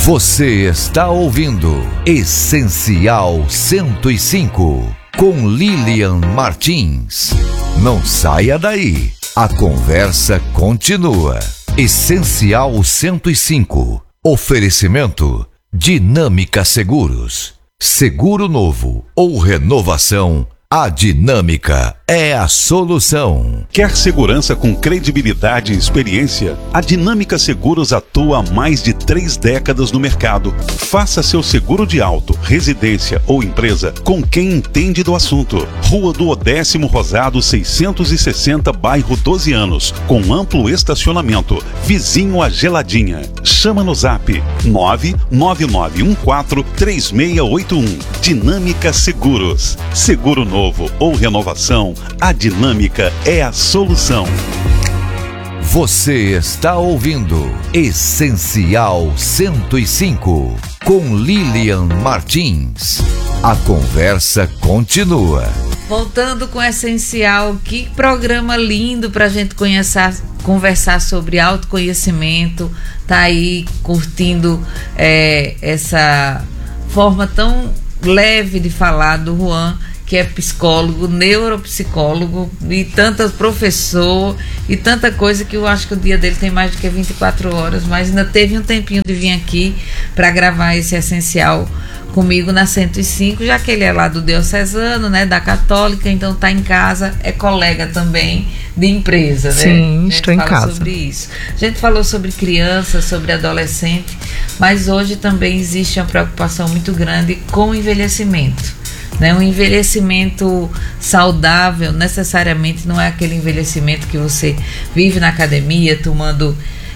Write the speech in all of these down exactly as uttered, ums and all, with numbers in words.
Você está ouvindo Essencial cento e cinco, com Lilian Martins. Não saia daí, a conversa continua. Essencial cento e cinco, oferecimento Dinâmica Seguros. Seguro novo ou renovação, a Dinâmica é a solução. Quer segurança com credibilidade e experiência? A Dinâmica Seguros atua há mais de três décadas no mercado. Faça seu seguro de auto, residência ou empresa com quem entende do assunto. Rua do Odécimo Rosado seiscentos e sessenta, bairro doze anos, com amplo estacionamento, vizinho a Geladinha. Chama no zap nove nove nove um quatro três seis oito um. Dinâmica Seguros. Seguro novo ou renovação, a Dinâmica é a solução. Você está ouvindo Essencial cento e cinco, com Lilian Martins. A conversa continua. Voltando com o Essencial, que programa lindo pra gente conhecer, conversar sobre autoconhecimento. Tá aí curtindo é, essa forma tão leve de falar do Juan, que é psicólogo, neuropsicólogo e tantas professor e tanta coisa, que eu acho que o dia dele tem mais do que vinte e quatro horas, mas ainda teve um tempinho de vir aqui para gravar esse Essencial comigo na cento e cinco, já que ele é lá do Diocesano, né, da Católica, então tá em casa, é colega também de empresa, né? Sim, estou em casa. Sobre isso. A gente falou sobre criança, sobre adolescente, mas hoje também existe uma preocupação muito grande com o envelhecimento. Né? Um envelhecimento saudável necessariamente não é aquele envelhecimento que você vive na academia tomando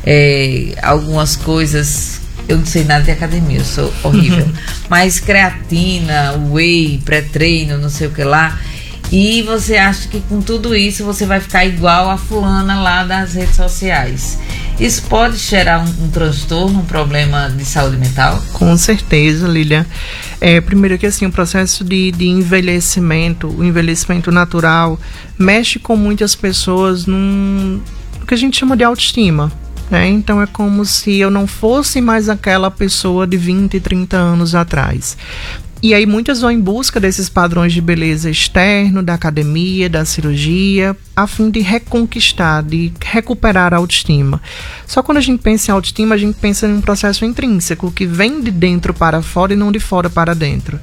é, algumas coisas. Eu não sei nada de academia, eu sou horrível. Uhum. Mas creatina, whey, pré-treino, não sei o que lá. E você acha que com tudo isso você vai ficar igual a fulana lá das redes sociais. Isso pode gerar um, um transtorno, um problema de saúde mental? Com certeza, Lilian. É, primeiro que assim, o processo de, de envelhecimento, o envelhecimento natural, mexe com muitas pessoas num, no que a gente chama de autoestima. Né? Então é como se eu não fosse mais aquela pessoa de vinte, trinta anos atrás. E aí muitas vão em busca desses padrões de beleza externo, da academia, da cirurgia, a fim de reconquistar, de recuperar a autoestima. Só quando a gente pensa em autoestima, a gente pensa em um processo intrínseco, que vem de dentro para fora e não de fora para dentro.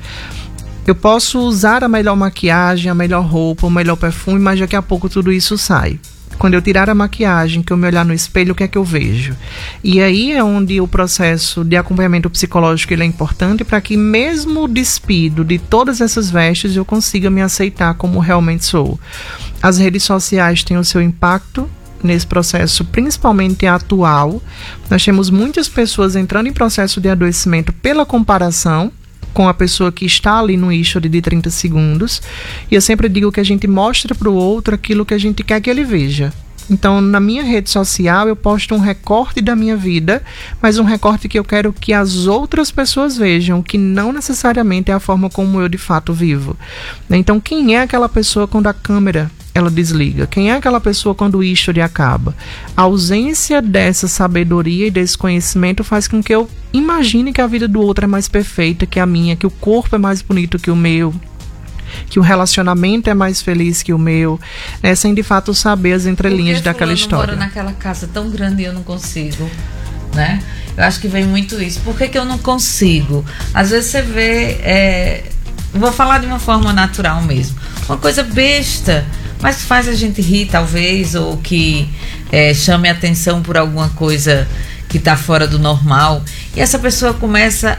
Eu posso usar a melhor maquiagem, a melhor roupa, o melhor perfume, mas daqui a pouco tudo isso sai. Quando eu tirar a maquiagem, que eu me olhar no espelho, o que é que eu vejo? E aí é onde o processo de acompanhamento psicológico ele é importante, para que mesmo despido de todas essas vestes, eu consiga me aceitar como realmente sou. As redes sociais têm o seu impacto nesse processo, principalmente atual. Nós temos muitas pessoas entrando em processo de adoecimento pela comparação com a pessoa que está ali no history de trinta segundos, e eu sempre digo que a gente mostra para o outro aquilo que a gente quer que ele veja. Então, na minha rede social, eu posto um recorte da minha vida, mas um recorte que eu quero que as outras pessoas vejam, que não necessariamente é a forma como eu de fato vivo. Então, quem é aquela pessoa quando a câmera ela desliga? Quem é aquela pessoa quando o history acaba? A ausência dessa sabedoria e desse conhecimento faz com que eu imagine que a vida do outro é mais perfeita que a minha, que o corpo é mais bonito que o meu, que o relacionamento é mais feliz que o meu, né? Sem de fato saber as entrelinhas daquela história. Eu moro naquela casa tão grande e eu não consigo, né? Eu acho que vem muito isso. Por que que eu não consigo? Às vezes você vê, é... vou falar de uma forma natural mesmo, uma coisa besta, mas que faz a gente rir talvez, ou que é, chame a atenção por alguma coisa que está fora do normal, e essa pessoa começa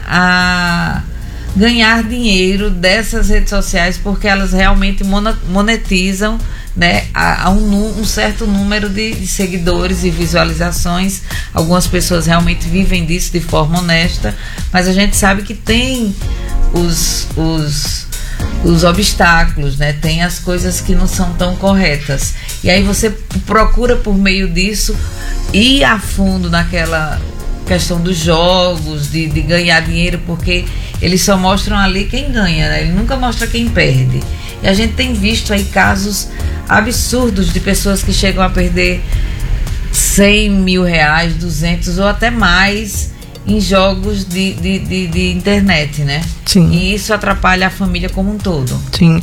a ganhar dinheiro dessas redes sociais, porque elas realmente monetizam, né, a, a um, um certo número de, de seguidores e visualizações. Algumas pessoas realmente vivem disso de forma honesta, mas a gente sabe que tem os, os, os obstáculos, né? Tem as coisas que não são tão corretas, e aí você procura por meio disso ir a fundo naquela questão dos jogos, de, de ganhar dinheiro, porque eles só mostram ali quem ganha, né? Ele nunca mostra quem perde. E a gente tem visto aí casos absurdos de pessoas que chegam a perder cem mil reais, duzentos ou até mais, em jogos de, de, de, de internet, né? Sim. E isso atrapalha a família como um todo. Sim.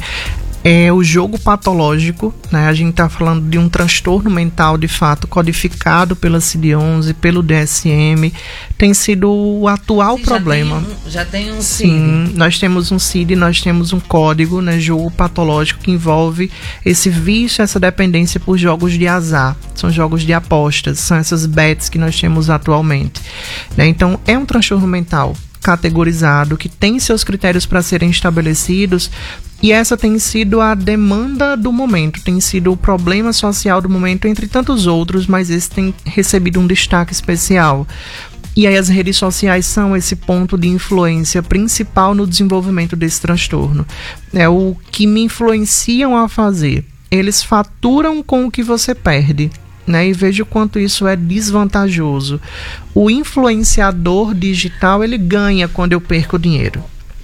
É o jogo patológico, né? A gente está falando de um transtorno mental, de fato, codificado pela C D onze, pelo D S M, tem sido o atual Sim, problema. Já tem um, já tem um C I D. Sim, nós temos um C I D, nós temos um código, né? Jogo patológico que envolve esse vício, essa dependência por jogos de azar. São jogos de apostas, são essas bets que nós temos atualmente, né? Então, é um transtorno mental categorizado, que tem seus critérios para serem estabelecidos, e essa tem sido a demanda do momento, tem sido o problema social do momento, entre tantos outros, mas esse tem recebido um destaque especial. E aí as redes sociais são esse ponto de influência principal no desenvolvimento desse transtorno. É o que me influenciam a fazer. Eles faturam com o que você perde, né? E veja o quanto isso é desvantajoso. O influenciador digital, ele ganha quando eu perco dinheiro.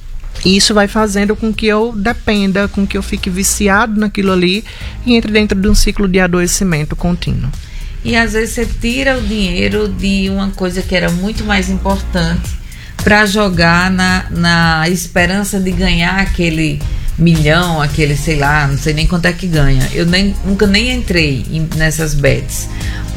E isso vai fazendo com que eu dependa, com que eu fique viciado naquilo ali e entre dentro de um ciclo de adoecimento contínuo. E às vezes você tira o dinheiro de uma coisa que era muito mais importante para jogar na, na esperança de ganhar aquele milhão, aquele, sei lá, não sei nem quanto é que ganha. Eu nem, nunca nem entrei em, nessas bets,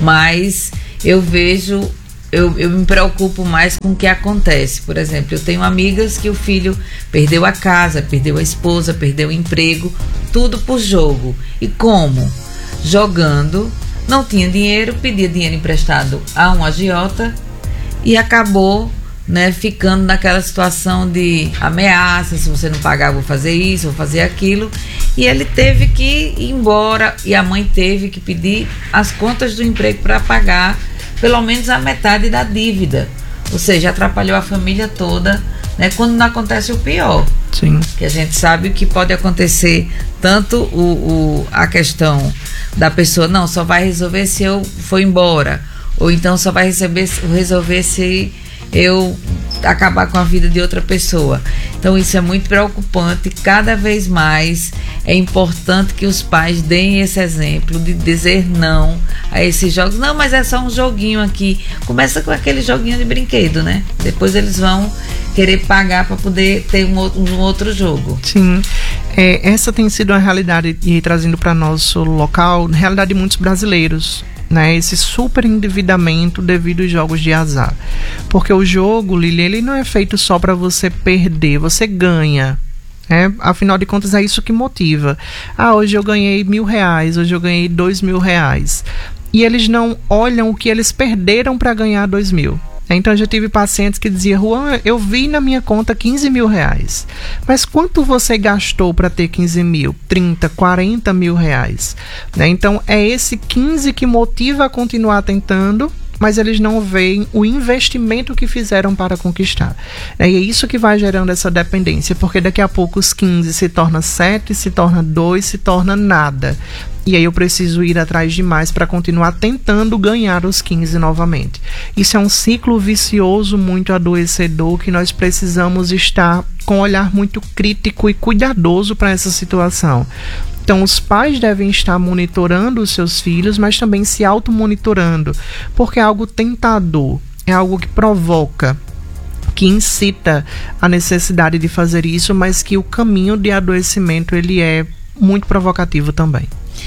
mas eu vejo... Eu, eu me preocupo mais com o que acontece. Por exemplo, eu tenho amigas que o filho perdeu a casa, perdeu a esposa, perdeu o emprego, tudo por jogo. E como? Jogando, não tinha dinheiro, pedia dinheiro emprestado a um agiota e acabou, né, ficando naquela situação de ameaça: se você não pagar, vou fazer isso, vou fazer aquilo. E ele teve que ir embora e a mãe teve que pedir as contas do emprego para pagar pelo menos a metade da dívida. Ou seja, atrapalhou a família toda, né? Quando não acontece o pior. Sim. Que a gente sabe que pode acontecer tanto o, o, a questão da pessoa, não, só vai resolver se eu for embora. Ou então só vai receber, resolver se eu acabar com a vida de outra pessoa. Então isso é muito preocupante. Cada vez mais é importante que os pais deem esse exemplo de dizer não a esses jogos. Não, mas é só um joguinho aqui. Começa com aquele joguinho de brinquedo, né? Depois eles vão querer pagar para poder ter um, um outro jogo. Sim, é, essa tem sido a realidade, e trazendo para nosso local, realidade de muitos brasileiros, né, esse super endividamento devido aos jogos de azar. Porque o jogo, Lili, ele não é feito só para você perder, você ganha. É, afinal de contas, é isso que motiva. Ah, hoje eu ganhei mil reais, hoje eu ganhei dois mil reais. E eles não olham o que eles perderam para ganhar dois mil. Então eu já tive pacientes que diziam: Juan, eu vi na minha conta quinze mil reais. Mas quanto você gastou para ter quinze mil? trinta, quarenta mil reais. Né? Então é esse quinze que motiva a continuar tentando, mas eles não veem o investimento que fizeram para conquistar. E é isso que vai gerando essa dependência, porque daqui a pouco os quinze se torna sete, se torna dois, se torna nada. E aí eu preciso ir atrás de mais para continuar tentando ganhar os quinze novamente. Isso é um ciclo vicioso muito adoecedor que nós precisamos estar com um olhar muito crítico e cuidadoso para essa situação. Então, os pais devem estar monitorando os seus filhos, mas também se automonitorando, porque é algo tentador, é algo que provoca, que incita a necessidade de fazer isso, mas que o caminho de adoecimento ele é muito provocativo também.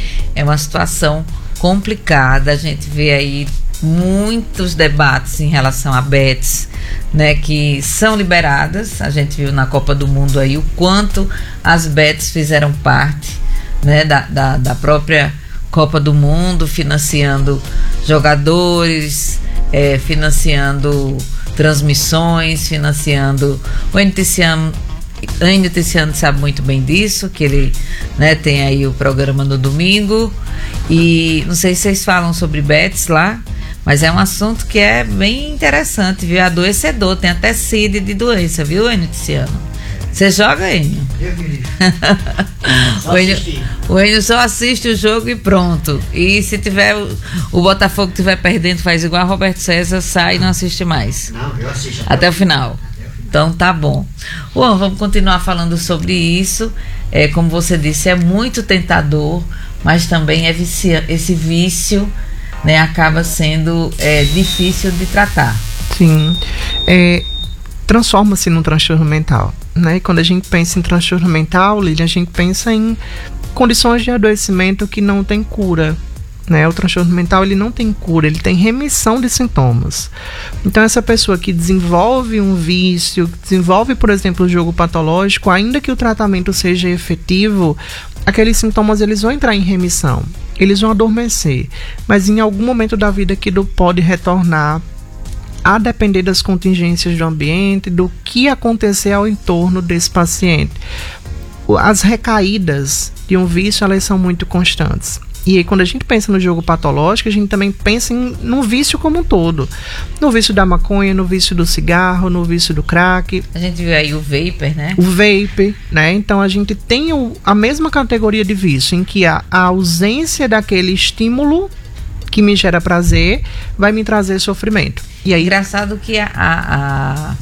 É uma situação complicada, a gente vê aí muitos debates em relação a bets, né, que são liberadas. A gente viu na Copa do Mundo aí o quanto as bets fizeram parte, né, da, da, da própria Copa do Mundo, financiando jogadores, é, financiando transmissões, financiando o Noticiano. O Noticiano sabe muito bem disso, que ele, né, tem aí o programa no domingo. E não sei se vocês falam sobre bets lá, mas é um assunto que é bem interessante, viu? Adoecedor, tem até C I D de doença, viu, Noticiano? Você joga, Enio? Eu vi. o, Enio o Enio só assiste o jogo e pronto. E se tiver o, o Botafogo estiver perdendo, faz igual a Roberto César, sai e não assiste mais. Não, eu assisto. Até o final. Então tá bom. Bom, vamos continuar falando sobre isso. É, como você disse, é muito tentador, mas também é vicia, esse vício, né, acaba sendo é, difícil de tratar. Sim. é, transforma-se num transtorno mental, né? E quando a gente pensa em transtorno mental, Lilian, a gente pensa em condições de adoecimento que não tem cura, né? O transtorno mental, ele não tem cura, ele tem remissão de sintomas. Então essa pessoa que desenvolve um vício, desenvolve, por exemplo, o jogo patológico, ainda que o tratamento seja efetivo, aqueles sintomas eles vão entrar em remissão, eles vão adormecer, mas em algum momento da vida aquilo pode retornar, a depender das contingências do ambiente, do que acontecer ao entorno desse paciente. As recaídas de um vício, elas são muito constantes. E aí, quando a gente pensa no jogo patológico, a gente também pensa em, no vício como um todo. No vício da maconha, no vício do cigarro, no vício do crack. A gente viu aí o vapor, né? O vapor, né? Então, a gente tem o, a mesma categoria de vício, em que a, a ausência daquele estímulo que me gera prazer vai me trazer sofrimento. E aí, engraçado que a, a, a...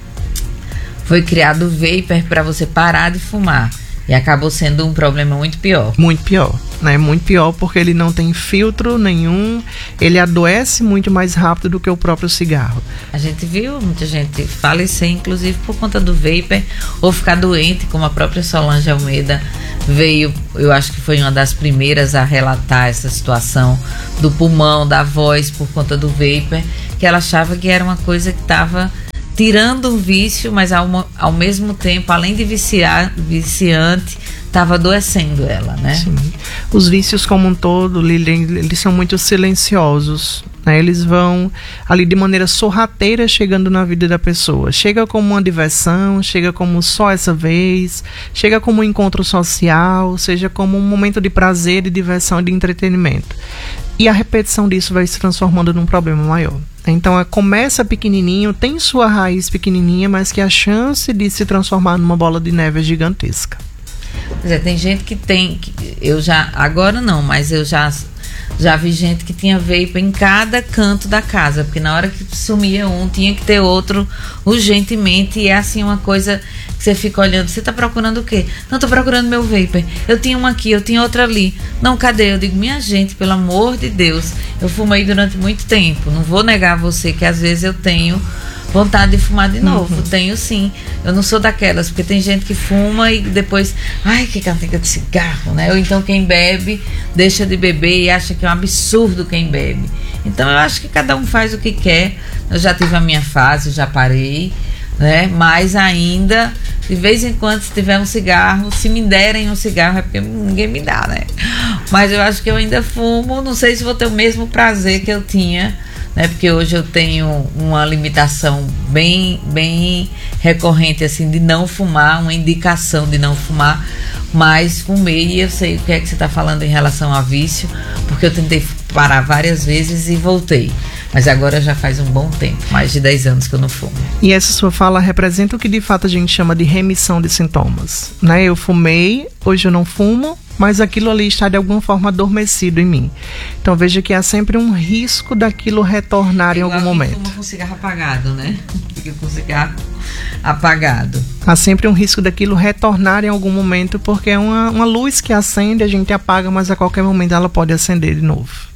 foi criado o vapor para você parar de fumar. E acabou sendo um problema muito pior. Muito pior, né? Muito pior porque ele não tem filtro nenhum, ele adoece muito mais rápido do que o próprio cigarro. A gente viu muita gente falecer, inclusive por conta do vapor, ou ficar doente, como a própria Solange Almeida veio, eu acho que foi uma das primeiras a relatar essa situação do pulmão, da voz, por conta do vapor, que ela achava que era uma coisa que estava tirando um vício, mas ao, ao mesmo tempo, além de viciar, viciante, estava adoecendo ela, né? Sim. Os vícios como um todo, Lilian, eles são muito silenciosos, né? Eles vão ali de maneira sorrateira chegando na vida da pessoa. Chega como uma diversão, chega como só essa vez, chega como um encontro social, seja como um momento de prazer, de diversão e de entretenimento. E a repetição disso vai se transformando num problema maior. Então, começa pequenininho, tem sua raiz pequenininha, mas que a chance de se transformar numa bola de neve é gigantesca. Pois é, tem gente que tem, que eu já, agora não, mas eu já, já vi gente que tinha vape em cada canto da casa, porque na hora que sumia um, tinha que ter outro urgentemente, e é assim uma coisa que você fica olhando, você tá procurando o quê? Não, tô procurando meu vapor, eu tinha uma aqui, eu tinha outra ali, não, cadê? Eu digo, minha gente, pelo amor de Deus, eu fumei durante muito tempo, não vou negar a você que às vezes eu tenho vontade de fumar de novo, uhum. Tenho sim, eu não sou daquelas, porque tem gente que fuma e depois, ai, que cantiga de cigarro, né? Ou então quem bebe, deixa de beber e acha que é um absurdo quem bebe. Então eu acho que cada um faz o que quer, eu já tive a minha fase, já parei, né? Mas ainda, de vez em quando, se tiver um cigarro, se me derem um cigarro, é porque ninguém me dá, né? Mas eu acho que eu ainda fumo, não sei se vou ter o mesmo prazer que eu tinha, né? Porque hoje eu tenho uma limitação bem, bem recorrente, assim, de não fumar, uma indicação de não fumar, mas fumei e eu sei o que é que você está falando em relação a vício, porque eu tentei parar várias vezes e voltei. Mas agora já faz um bom tempo, mais de dez anos que eu não fumo. E essa sua fala representa o que de fato a gente chama de remissão de sintomas, né? Eu fumei, hoje eu não fumo, mas aquilo ali está de alguma forma adormecido em mim. Então veja que há sempre um risco daquilo retornar em algum momento. Fuma com cigarro apagado, né? Fica com cigarro apagado. Há sempre um risco daquilo retornar em algum momento, porque é uma, uma luz que acende, a gente apaga, mas a qualquer momento ela pode acender de novo.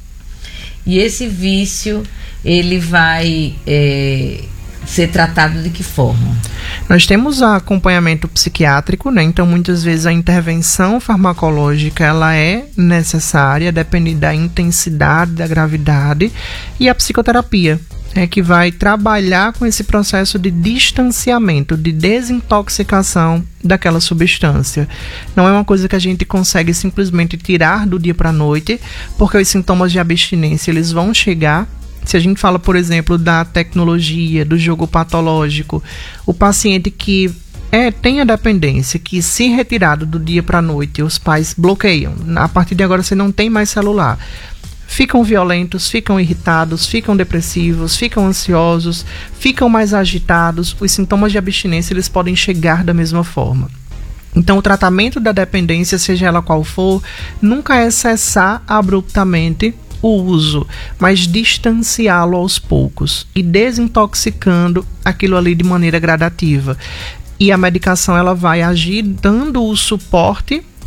E esse vício, ele vai é, ser tratado de que forma? Nós temos acompanhamento psiquiátrico, né? Então muitas vezes a intervenção farmacológica ela é necessária, depende da intensidade, da gravidade, e a psicoterapia é que vai trabalhar com esse processo de distanciamento, de desintoxicação daquela substância. Não é uma coisa que a gente consegue simplesmente tirar do dia para a noite, porque os sintomas de abstinência eles vão chegar. Se a gente fala, por exemplo, da tecnologia, do jogo patológico, o paciente que é, tem a dependência, que se retirado do dia para a noite, os pais bloqueiam. A partir de agora você não tem mais celular. Ficam violentos, ficam irritados, ficam depressivos, ficam ansiosos, ficam mais agitados. Os sintomas de abstinência eles podem chegar da mesma forma. Então, o tratamento da dependência, seja ela qual for, nunca é cessar abruptamente o uso, mas distanciá-lo aos poucos e desintoxicando aquilo ali de maneira gradativa. E a medicação ela vai agir dando o suporte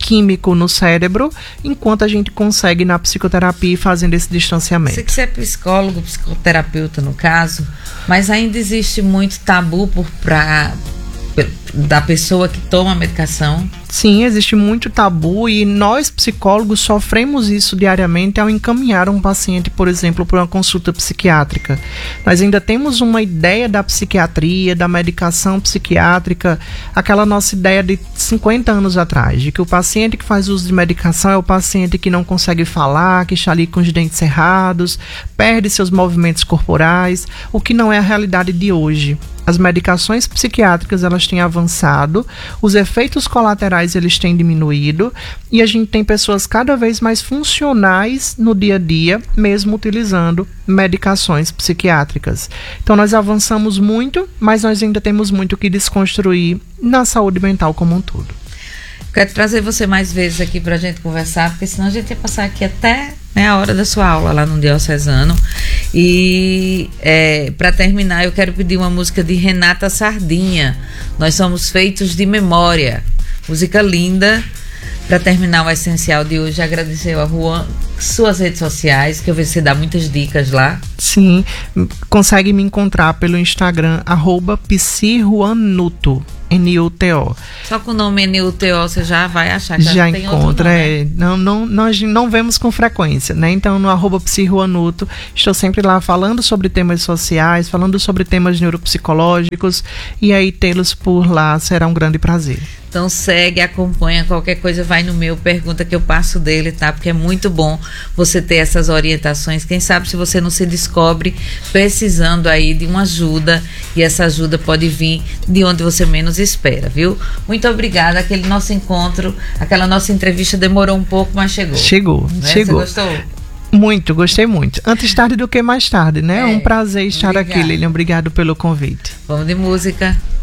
químico no cérebro, enquanto a gente consegue na psicoterapia fazendo esse distanciamento. Você que você é psicólogo, psicoterapeuta no caso, mas ainda existe muito tabu por pra, da pessoa que toma a medicação? Sim, existe muito tabu e nós psicólogos sofremos isso diariamente ao encaminhar um paciente, por exemplo, para uma consulta psiquiátrica. Nós ainda temos uma ideia da psiquiatria, da medicação psiquiátrica, aquela nossa ideia de cinquenta anos atrás, de que o paciente que faz uso de medicação é o paciente que não consegue falar, que está ali com os dentes cerrados, perde seus movimentos corporais, o que não é a realidade de hoje. As medicações psiquiátricas, elas têm avançado, os efeitos colaterais eles têm diminuído e a gente tem pessoas cada vez mais funcionais no dia a dia, mesmo utilizando medicações psiquiátricas. Então nós avançamos muito, mas nós ainda temos muito que desconstruir na saúde mental como um todo. Quero trazer você mais vezes aqui para a gente conversar, porque senão a gente ia passar aqui até, né, a hora da sua aula lá no Diocesano. E é, para terminar, eu quero pedir uma música de Renata Sardinha, Nós Somos Feitos de Memória. Música linda. Para terminar o essencial de hoje, agradecer a Juan, suas redes sociais, que eu vejo que você dá muitas dicas lá. Sim, consegue me encontrar pelo Instagram, arroba psijuanuto, N U T O. Só com o nome N U T O você já vai achar que já, já tem encontra, outro nome, é, né? não, não, nós não vemos com frequência, né? Então no arroba psijuanuto, estou sempre lá falando sobre temas sociais, falando sobre temas neuropsicológicos, e aí tê-los por lá será um grande prazer. Então segue, acompanha, qualquer coisa vai no meu, pergunta que eu passo dele, tá? Porque é muito bom você ter essas orientações. Quem sabe se você não se descobre precisando aí de uma ajuda, e essa ajuda pode vir de onde você menos espera, viu? Muito obrigada, aquele nosso encontro, aquela nossa entrevista demorou um pouco, mas chegou. Chegou, né? chegou. Você gostou? Muito, gostei muito. Antes tarde do que mais tarde, né? É um prazer estar obrigada. aqui, Lilian. Obrigado pelo convite. Vamos de música.